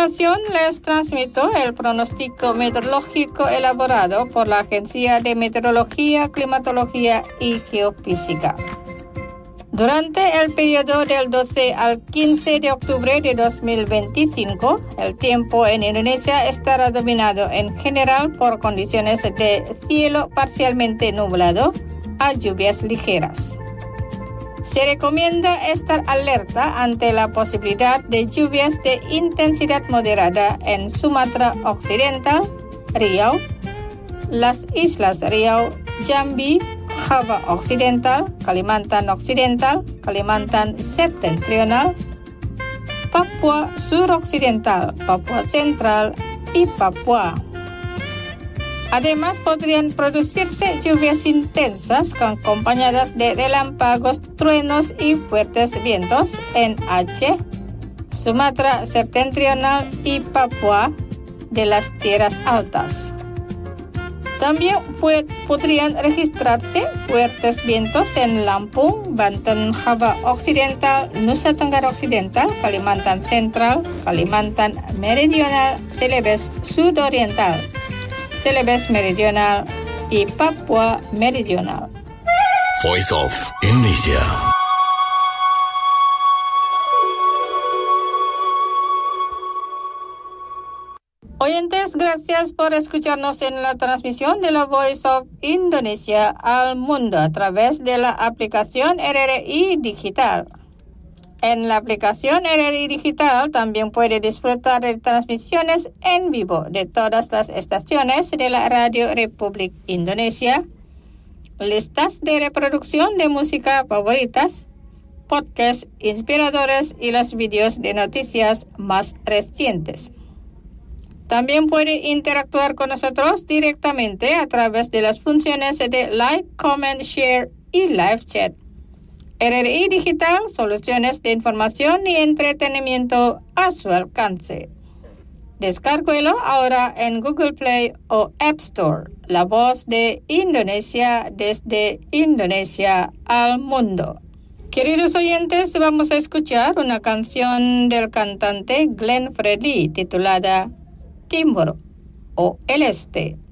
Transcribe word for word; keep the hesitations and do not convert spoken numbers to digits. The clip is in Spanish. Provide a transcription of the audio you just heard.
continuación les transmito el pronóstico meteorológico elaborado por la Agencia de Meteorología, Climatología y Geofísica. Durante el periodo del doce al quince de octubre de dos mil veinticinco, el tiempo en Indonesia estará dominado en general por condiciones de cielo parcialmente nublado a lluvias ligeras. Se recomienda estar alerta ante la posibilidad de lluvias de intensidad moderada en Sumatra Occidental, Riau, las Islas Riau, Jambi, Java Occidental, Kalimantan Occidental, Kalimantan Septentrional, Papua Suroccidental, Papua Central y Papua. Además, podrían producirse lluvias intensas acompañadas de relámpagos, truenos y fuertes vientos en Aceh, Sumatra Septentrional y Papua de las tierras altas. También puede, podrían registrarse fuertes vientos en Lampung, Banten, Java Occidental, Nusa Tenggara Occidental, Kalimantan Central, Kalimantan Meridional, Celebes Sudoriental, Celebes Meridional y Papua Meridional. Voice of Indonesia. Oyentes, gracias por escucharnos en la transmisión de la Voice of Indonesia al mundo a través de la aplicación R R I Digital. En la aplicación R R I Digital también puede disfrutar de transmisiones en vivo de todas las estaciones de la Radio Republik Indonesia, listas de reproducción de música favoritas, podcasts inspiradores y los vídeos de noticias más recientes. También puede interactuar con nosotros directamente a través de las funciones de Like, Comment, Share y Live Chat. R R I Digital, soluciones de información y entretenimiento a su alcance. Descárguelo ahora en Google Play o App Store. La voz de Indonesia desde Indonesia al mundo. Queridos oyentes, vamos a escuchar una canción del cantante Glenn Fredly titulada Timur o El Este.